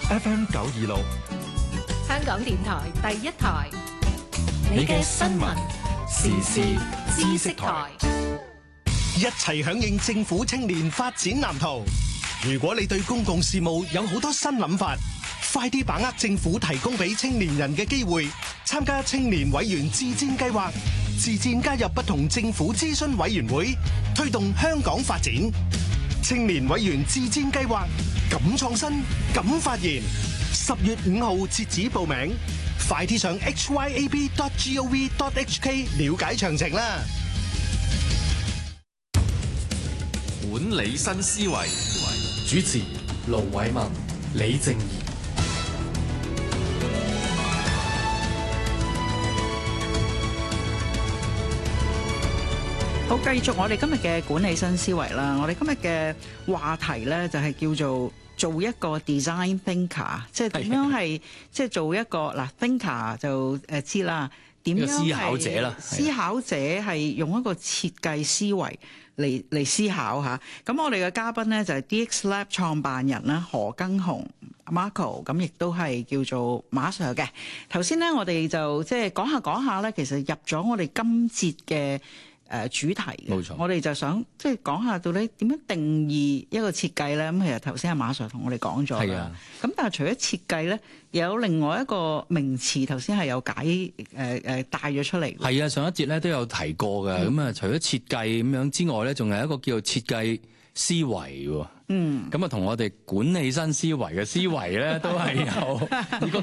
FM 926， 香港電台第一台， 你嘅新聞時事知識台， 一齊響應政府青年發展藍圖。如果你對公共事務有好多新諗法，快啲把握政府提供俾青年人嘅機會，參加青年委員自薦計劃，自薦加入不同政府諮詢委員會，推動香港發展。青年委員自薦計劃，敢創新，敢發言。10月5號截止報名，快啲上 hyab.gov.hk 了解詳情啦。 管理新思維， 主持盧偉民、李靜宜。 好，繼續我哋今日嘅管理新思維啦。我哋今日嘅話題咧就係叫做一個 design thinker， 即係點樣係即係做一個嗱 thinker 就知啦，點樣思考者啦， 思考者係用一個設計思維嚟思考嚇。咁我哋嘅嘉賓咧就係 DX Lab 創辦人啦，何耕雄 Marco， 咁亦都係叫做馬 Sir 嘅。頭先咧我哋就即係講下咧，其實入咗我哋今節嘅主題嘅， 冇錯， 我哋就想即係講下到底點樣定義一個設計咧？咁其實頭先阿馬 Sir 同我哋講咗啦。咁但係除咗設計咧，有另外一個名詞，頭先係有帶咗出嚟。 係啊，上一節咧都有提過嘅。咁啊，除咗設計咁樣之外咧，仲有一個叫做設計思維喎。咁啊，同我哋管理新思維嘅思維咧，都係有呢個